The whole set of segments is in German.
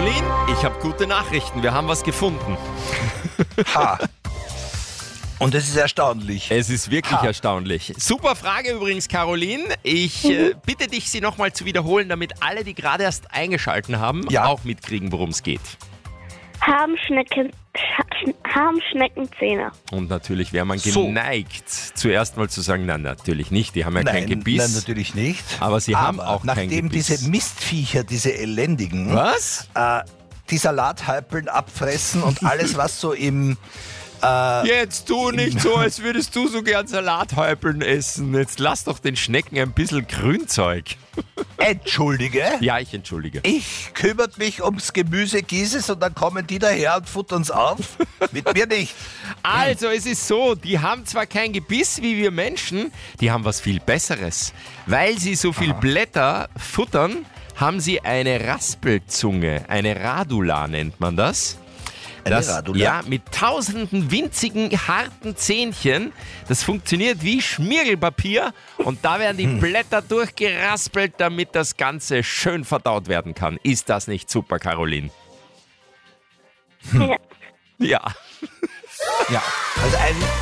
Caroline, ich habe gute Nachrichten. Wir haben was gefunden. Ha. Und es ist erstaunlich. Es ist wirklich erstaunlich. Super Frage übrigens, Caroline. Ich bitte dich, sie nochmal zu wiederholen, damit alle, die gerade erst eingeschalten haben, auch mitkriegen, worum es geht. Haben Schnecken Zähne? Und natürlich wäre man geneigt, zuerst mal zu sagen, nein, natürlich nicht. Die haben ja kein Gebiss. Nein, natürlich nicht. Aber sie haben auch kein nachdem Gebiss. diese Mistviecher, diese elendigen, Was? die Salathalpeln abfressen und alles, was so im... Jetzt tu nicht so, als würdest du so gern Salathäupeln essen. Jetzt lass doch den Schnecken ein bisschen Grünzeug. Entschuldige? Ja, ich entschuldige. Ich kümmert mich ums Gemüse Gieses und dann kommen die daher und futtern's auf? Mit mir nicht. Also, es ist so, die haben zwar kein Gebiss wie wir Menschen, die haben was viel Besseres. Weil sie so viel Blätter futtern, haben sie eine Raspelzunge, eine Radula nennt man das. Radula? Ja, mit tausenden winzigen, harten Zähnchen. Das funktioniert wie Schmirgelpapier und da werden die Blätter durchgeraspelt, damit das Ganze schön verdaut werden kann. Ist das nicht super, Caroline? Ja. Ja. Ja, also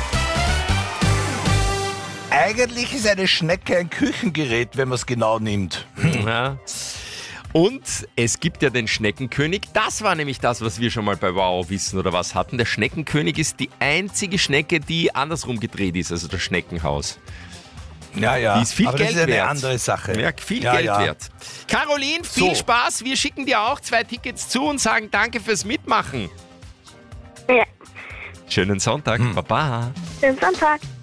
eigentlich ist eine Schnecke ein Küchengerät, wenn man es genau nimmt. Ja. Und es gibt ja den Schneckenkönig. Das war nämlich das, was wir schon mal bei Wow Wissen oder was hatten. Der Schneckenkönig ist die einzige Schnecke, die andersrum gedreht ist, also das Schneckenhaus. Ja. Die ist viel aber Geld das ist eine wert. andere Sache. Ja, viel Geld wert. Caroline, viel Spaß. Wir schicken dir auch 2 Tickets zu und sagen danke fürs Mitmachen. Ja. Schönen Sonntag. Baba. Schönen Sonntag.